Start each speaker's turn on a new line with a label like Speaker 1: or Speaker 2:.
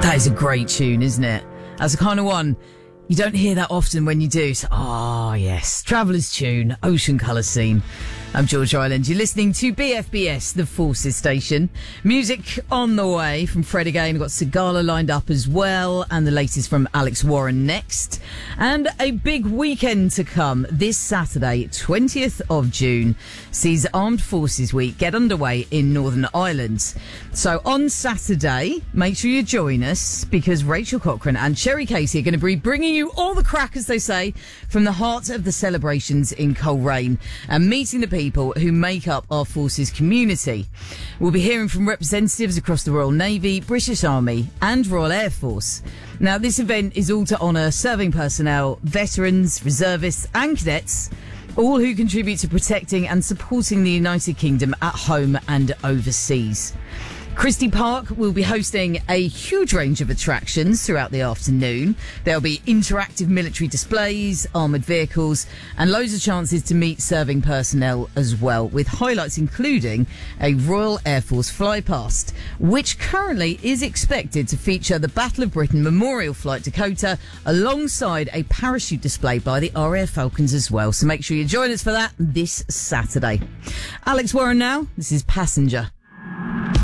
Speaker 1: That is a great tune, isn't it? That's the kind of one you don't hear that often. When you do, so, yes, Traveller's Tune, Ocean Colour Scene. I'm George Island. You're listening to BFBS, the Forces station. Music on the way from Fred again. We've got Sigala lined up as well, and the latest from Alex Warren next. And a big weekend to come. This Saturday, 20th of June, sees Armed Forces Week get underway in Northern Ireland. So on Saturday, make sure you join us, because Rachel Cochrane and Sherry Casey are going to be bringing you all the crack, as they say, from the heart of the celebrations in Coleraine, and meeting the people who make up our forces community. We'll be hearing from representatives across the Royal Navy, British Army and Royal Air Force. Now, this event is all to honour serving personnel, veterans, reservists and cadets, all who contribute to protecting and supporting the United Kingdom at home and overseas. Christie Park will be hosting a huge range of attractions throughout the afternoon. There'll be interactive military displays, armoured vehicles, and loads of chances to meet serving personnel as well, with highlights including a Royal Air Force flypast, which currently is expected to feature the Battle of Britain Memorial Flight Dakota alongside a parachute display by the RAF Falcons as well. So make sure you join us for that this Saturday. Alex Warren now. This is Passenger.